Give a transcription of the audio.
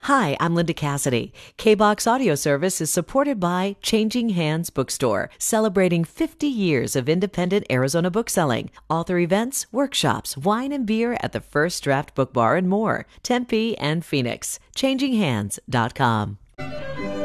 Hi, I'm Linda Cassidy. KBox Audio Service is supported by Changing Hands Bookstore, celebrating 50 years of independent Arizona bookselling, author events, workshops, wine and beer at the First Draft Book Bar, and more. Tempe and Phoenix. ChangingHands.com.